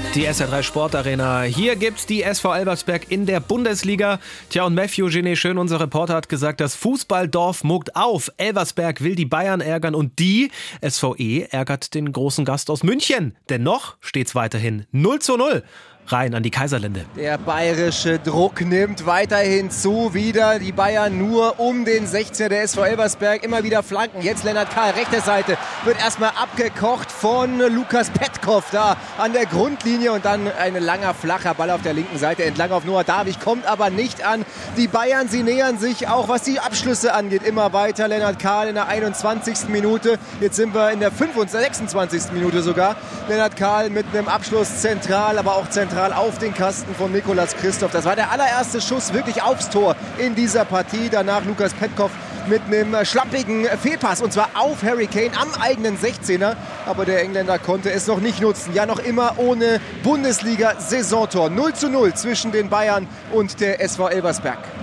Die SR3 Sportarena. Hier gibt's die SV Elversberg in der Bundesliga. Tja, und Matthew Genet Schön, unser Reporter, hat gesagt, das Fußballdorf muckt auf. Elversberg will die Bayern ärgern und die SVE ärgert den großen Gast aus München. Denn noch steht's weiterhin 0:0. Rein an die Kaiserlinde. Der bayerische Druck nimmt weiterhin zu. Wieder die Bayern nur um den 16er der SV Elversberg. Immer wieder Flanken. Jetzt Lennart Kahl, rechte Seite. Wird erstmal abgekocht von Lukas Petkov da an der Grundlinie. Und dann ein langer, flacher Ball auf der linken Seite entlang auf Noah Davich. Kommt aber nicht an. Die Bayern, sie nähern sich auch, was die Abschlüsse angeht, immer weiter. Lennart Kahl in der 21. Minute. Jetzt sind wir in der 26. Minute sogar. Lennart Kahl mit einem Abschluss zentral, aber auch zentral auf den Kasten von Nikolas Christoph. Das war der allererste Schuss wirklich aufs Tor in dieser Partie. Danach Lukas Petkov mit einem schlampigen Fehlpass und zwar auf Harry Kane am eigenen 16er. Aber der Engländer konnte es noch nicht nutzen. Ja, noch immer ohne Bundesliga-Saisontor. 0:0 zwischen den Bayern und der SV Elversberg.